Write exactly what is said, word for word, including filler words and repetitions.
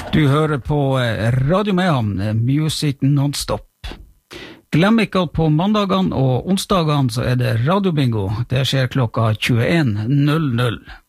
Du hører på Radio Mehamn, Music Non-Stop. Glem ikke at på mandagene og onsdagene så er det radiobingo. Det skjer klokka tjueen null null.